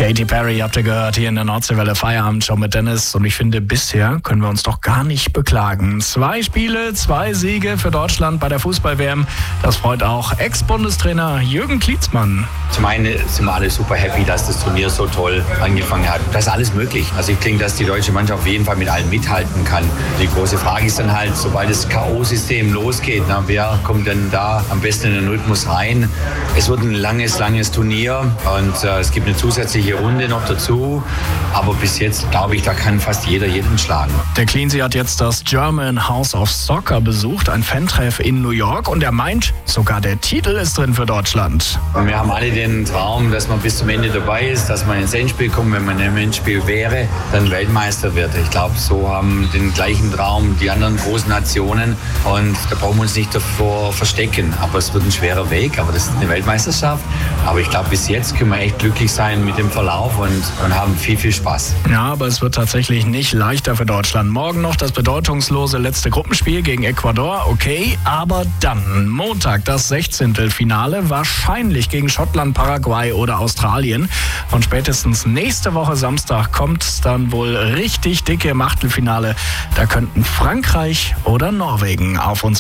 Katy Perry habt ihr gehört hier in der Nordseewelle Feierabendshow mit Dennis. Und ich finde, bisher können wir uns doch gar nicht beklagen. 2 Spiele, 2 Siege für Deutschland bei der Fußball-WM. Das freut auch Ex-Bundestrainer Jürgen Klinsmann. Zum einen sind wir alle super happy, dass das Turnier so toll angefangen hat. Da ist alles möglich. Also ich denke, dass die deutsche Mannschaft auf jeden Fall mit allen mithalten kann. Die große Frage ist dann halt, sobald das K.O.-System losgeht, wer kommt denn da am besten in den Rhythmus rein? Es wird ein langes Turnier und es gibt eine zusätzliche Runde noch dazu. Aber bis jetzt, glaube ich, da kann fast jeder jeden schlagen. Der Klinsy hat jetzt das German House of Soccer besucht, ein Fantreff in New York. Und er meint, sogar der Titel ist drin für Deutschland. Und wir haben alle den Traum, dass man bis zum Ende dabei ist, dass man ins Endspiel kommt. Wenn man im Endspiel wäre, dann Weltmeister wird. Ich glaube, so haben den gleichen Traum die anderen großen Nationen. Und da brauchen wir uns nicht davor verstecken. Aber es wird ein schwerer Weg, aber das ist eine Weltmeisterschaft. Aber ich glaube, bis jetzt können wir echt glücklich sein mit dem Verlauf und haben viel Spaß. Ja, aber es wird tatsächlich nicht leichter für Deutschland. Morgen noch das bedeutungslose letzte Gruppenspiel gegen Ecuador. Okay, aber dann Montag das 16. Finale, wahrscheinlich gegen Schottland, Paraguay oder Australien. Und spätestens nächste Woche Samstag kommt dann wohl richtig dicke im Achtelfinale. Da könnten Frankreich oder Norwegen auf uns